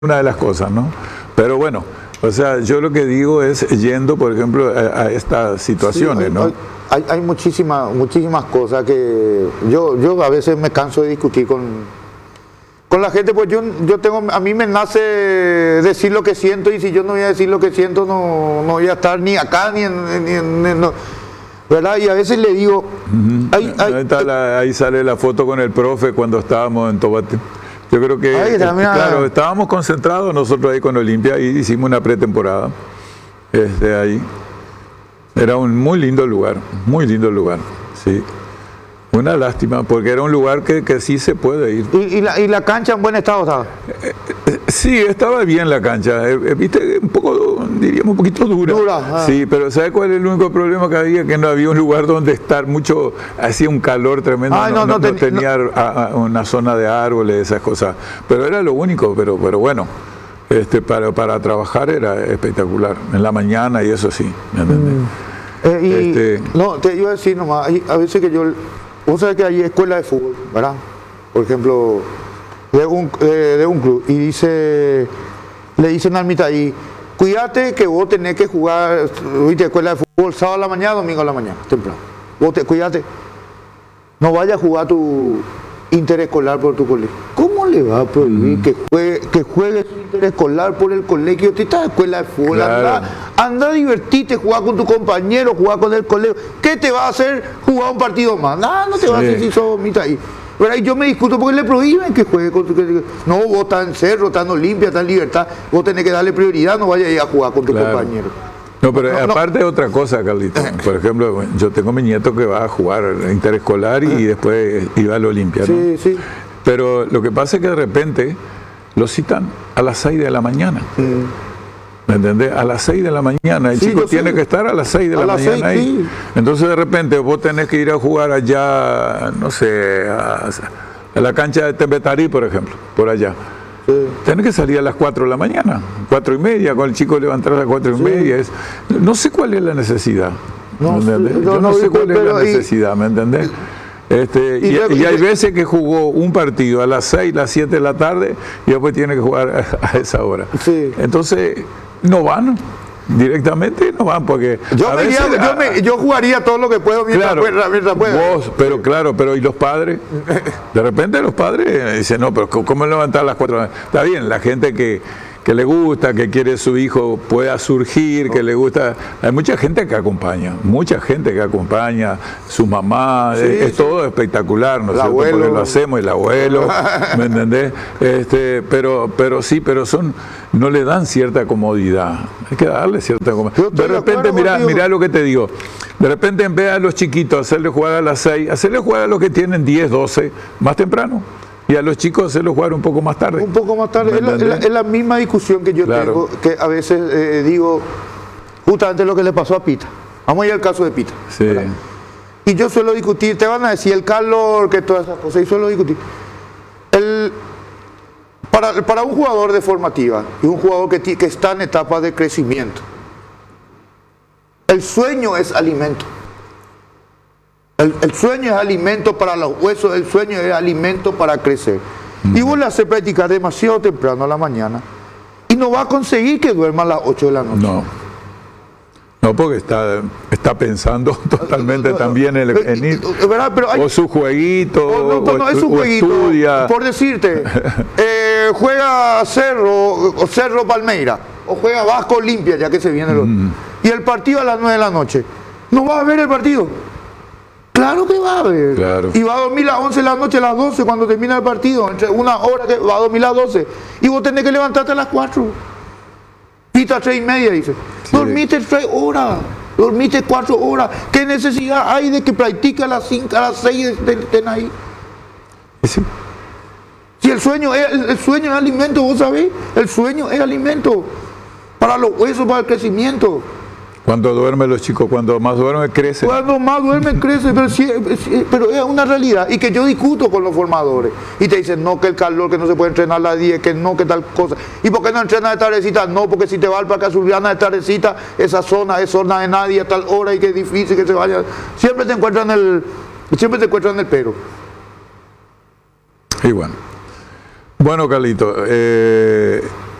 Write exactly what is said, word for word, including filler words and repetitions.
una de las cosas, ¿no? Pero bueno, o sea, yo lo que digo es yendo, por ejemplo, a, a estas situaciones, sí, hay, ¿no? Hay, hay muchísimas, muchísimas cosas que yo, yo a veces me canso de discutir con, con la gente, pues yo, yo tengo, a mí me nace decir lo que siento, y si yo no voy a decir lo que siento, no, no voy a estar ni acá, ni en... Ni en no, ¿verdad? Y a veces le digo... Uh-huh. hay, hay, ahí, está la, ahí sale la foto con el profe cuando estábamos en Tobate. Yo creo que, Ay, eh, claro, estábamos concentrados nosotros ahí con Olimpia y hicimos una pretemporada. Este, ahí. Era un muy lindo lugar, muy lindo lugar, sí. Una lástima, porque era un lugar que, que sí se puede ir. ¿Y, y, la, ¿Y la cancha en buen estado estaba? Eh, eh, sí, estaba bien la cancha. Eh, Viste, un poco, diríamos, un poquito dura. Dura. Ah. Sí, pero ¿sabes cuál es el único problema que había? Que no había un lugar donde estar mucho, hacía un calor tremendo. Ay, no, no, no, no, ten, no tenía no. A, a una zona de árboles, esas cosas. Pero era lo único, pero, pero bueno. Este, para, para trabajar era espectacular. En la mañana y eso sí, ¿me entendés? Mm. Eh, y, este, no, te iba a decir nomás, hay, a veces que yo... Vos sabés que hay escuela de fútbol, ¿verdad? Por ejemplo, de un, eh, de un club, y dice, le dicen al mitad ahí, cuídate que vos tenés que jugar, viste, escuela de fútbol, sábado a la mañana, domingo a la mañana, temprano. Vos te, cuídate, no vayas a jugar tu interescolar por tu colegio. ¿Cómo le va a prohibir mm. que juegue, que juegue tu interescolar por el colegio? Te estás en escuela de fútbol, claro. anda, anda a divertirte, jugar con tu compañero, jugar con el colegio. ¿Qué te va a hacer jugar un partido más? Nada, no te sí. va a hacer si sos mitad ahí. Pero ahí yo me discuto porque le prohíben que juegue con tu... No, vos estás en Cerro, estás en Olimpia, estás en Libertad, vos tenés que darle prioridad, no vayas a ir a jugar con tu claro. compañero. No, pero no, aparte no. otra cosa, Carlito. Por ejemplo, yo tengo mi nieto que va a jugar interescolar y después iba al Olimpia, ¿no? Sí, sí. Pero lo que pasa es que de repente lo citan a las seis de la mañana. Sí. ¿Me entendés? A las seis de la mañana. El sí, chico tiene sé. que estar a las seis de a la mañana seis, ahí. Sí. Entonces de repente vos tenés que ir a jugar allá, no sé, a, a la cancha de Tembetarí, por ejemplo, por allá. Sí. Tenés que salir a las cuatro de la mañana, cuatro y media, con el chico levantar a las cuatro y sí. media. Es, no sé cuál es la necesidad. No, ¿me entendés? Sí, Yo no, no sé cuál es la y, necesidad, ¿me entendés? Este, y, y, y hay veces que jugó un partido a las seis, las siete de la tarde y después tiene que jugar a, a esa hora. Sí. Entonces, no van, directamente no van, porque... Yo, a me veces, iría, yo, me, yo jugaría todo lo que puedo mientras, claro, pueda, mientras pueda. Vos, pero claro, pero ¿y los padres? De repente los padres dicen, no, pero ¿cómo levantar a las cuatro? Está bien, la gente que... que le gusta, que quiere su hijo pueda surgir, que le gusta... Hay mucha gente que acompaña, mucha gente que acompaña, su mamá, sí, es, es sí. todo espectacular, ¿no es cierto? Porque lo hacemos, el abuelo, ¿me entendés? Este, pero, pero sí, pero son, no le dan cierta comodidad, hay que darle cierta comodidad. De repente, mirá, mirá lo que te digo, de repente en vez a los chiquitos hacerle jugar a las seis, hacerle jugar a los que tienen diez, doce, más temprano. Y a los chicos hacerlo jugar un poco más tarde. Un poco más tarde. Es la, es, la, es la misma discusión que yo claro. tengo, que a veces eh, digo, justamente lo que le pasó a Pita. Vamos a ir al caso de Pita. Sí. ¿verdad? Y yo suelo discutir, te van a decir el calor, que todas esas cosas, y suelo discutir. El, para, para un jugador de formativa y un jugador que, que está en etapa de crecimiento, el sueño es alimento. El, el sueño es alimento para los huesos, el sueño es alimento para crecer. Mm. Y vos le haces practicar demasiado temprano a la mañana y no va a conseguir que duerma a las ocho de la noche. No, no porque está, está pensando totalmente no, no, también en, en ir, pero hay, o su jueguito, o, no, no, o, es su o jueguito, estudia. Por decirte, eh, juega Cerro, o Cerro Palmeira, o juega Vasco Olimpia, ya que se viene el otro. Mm. Y el partido a las nueve de la noche. No va a ver el partido. Claro que va a ver. Claro. Y va a dormir a las once de la noche, a las doce, cuando termina el partido. Entre una hora que va a dormir a las doce. Y vos tenés que levantarte a las cuatro. Pita tres y media, dice. Sí. Dormiste tres horas. Dormiste cuatro horas. ¿Qué necesidad hay de que practique a las cinco, a las seis estén ahí? Sí. Si el sueño es, el sueño es alimento, vos sabés. El sueño es alimento. Para los huesos, para el crecimiento. Cuando duermen los chicos, cuando más duermen crecen. Cuando más duermen crecen, pero, sí, pero es una realidad. Y que yo discuto con los formadores. Y te dicen, no, que el calor, que no se puede entrenar a las diez, que no, que tal cosa. ¿Y por qué no entrenas de tardecita? No, porque si te va al Parque Azulgrana de tardecita, esa zona es zona de nadie a tal hora y que es difícil que se vaya. Siempre te encuentran el, siempre te encuentran el pero. Y bueno. Bueno, Carlito, eh...